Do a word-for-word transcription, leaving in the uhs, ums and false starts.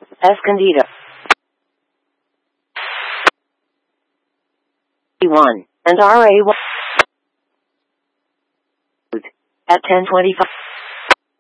Escondido. one and R A one at ten twenty-five.